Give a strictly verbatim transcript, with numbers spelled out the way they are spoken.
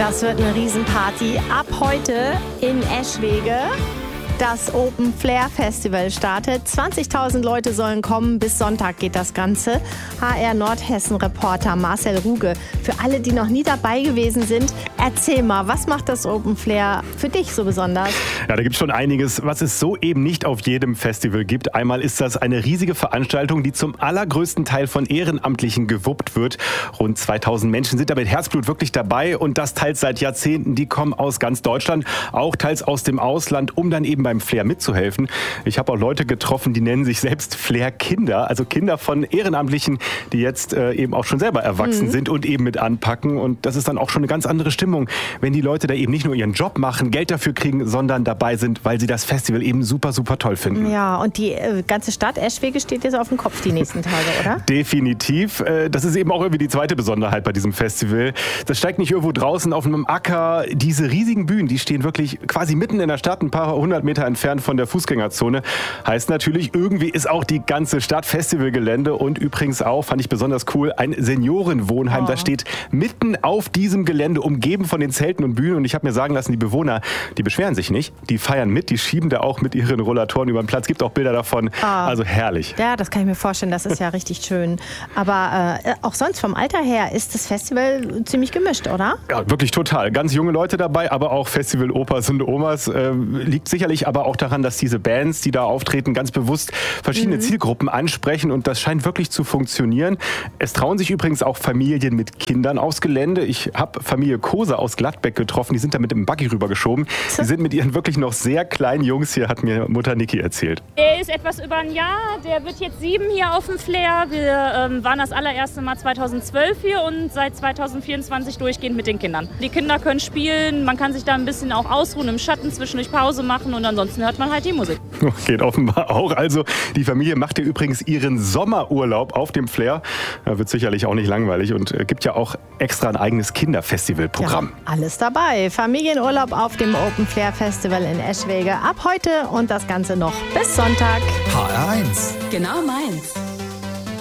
Das wird eine Riesenparty. Ab heute in Eschwege. Das Open Flair Festival startet. zwanzigtausend Leute sollen kommen. Bis Sonntag geht das Ganze. H R Nordhessen-Reporter Marcel Ruge. Für alle, die noch nie dabei gewesen sind, erzähl mal, was macht das Open Flair für dich so besonders? Ja, da gibt es schon einiges, was es so eben nicht auf jedem Festival gibt. Einmal ist das eine riesige Veranstaltung, die zum allergrößten Teil von Ehrenamtlichen gewuppt wird. Rund zweitausend Menschen sind da mit Herzblut wirklich dabei und das teils seit Jahrzehnten. Die kommen aus ganz Deutschland, auch teils aus dem Ausland, um dann eben beim Flair mitzuhelfen. Ich habe auch Leute getroffen, die nennen sich selbst Flair-Kinder, also Kinder von Ehrenamtlichen, die jetzt äh, eben auch schon selber erwachsen mhm. sind und eben mit anpacken. Und das ist dann auch schon eine ganz andere Stimmung, wenn die Leute da eben nicht nur ihren Job machen, Geld dafür kriegen, sondern dabei sind, weil sie das Festival eben super, super toll finden. Ja, und die äh, ganze Stadt Eschwege steht jetzt auf dem Kopf die nächsten Tage, oder? Definitiv. Äh, das ist eben auch irgendwie die zweite Besonderheit bei diesem Festival. Das steigt nicht irgendwo draußen auf einem Acker. Diese riesigen Bühnen, die stehen wirklich quasi mitten in der Stadt, ein paar hundert Meter entfernt von der Fußgängerzone. Heißt natürlich, irgendwie ist auch die ganze Stadt Festivalgelände und übrigens auch, fand ich besonders cool, ein Seniorenwohnheim. Oh. Das steht mitten auf diesem Gelände, umgeben von den Zelten und Bühnen. Und ich habe mir sagen lassen, die Bewohner, die beschweren sich nicht. Die feiern mit, die schieben da auch mit ihren Rollatoren über den Platz. Gibt auch Bilder davon. Oh. Also herrlich. Ja, das kann ich mir vorstellen. Das ist ja richtig schön. Aber äh, auch sonst vom Alter her ist das Festival ziemlich gemischt, oder? Ja, wirklich total. Ganz junge Leute dabei, aber auch Festival-Opas und Omas. Äh, liegt sicherlich aber auch daran, dass diese Bands, die da auftreten, ganz bewusst verschiedene mhm. Zielgruppen ansprechen und das scheint wirklich zu funktionieren. Es trauen sich übrigens auch Familien mit Kindern aufs Gelände. Ich habe Familie Koser aus Gladbeck getroffen, die sind da mit dem Buggy rübergeschoben. Die sind mit ihren wirklich noch sehr kleinen Jungs hier, hat mir Mutter Niki erzählt. Der ist etwas über ein Jahr, der wird jetzt sieben hier auf dem Flair. Wir ähm, waren das allererste Mal zweitausendzwölf hier und seit zweitausendvierundzwanzig durchgehend mit den Kindern. Die Kinder können spielen, man kann sich da ein bisschen auch ausruhen, im Schatten zwischendurch Pause machen und ansonsten hört man halt die Musik. Geht offenbar auch. Also die Familie macht ja übrigens ihren Sommerurlaub auf dem Flair. Da wird sicherlich auch nicht langweilig und äh, gibt ja auch extra ein eigenes Kinderfestivalprogramm. Ja, alles dabei. Familienurlaub auf dem Open Flair Festival in Eschwege ab heute und das Ganze noch bis Sonntag. H R eins. Genau meins.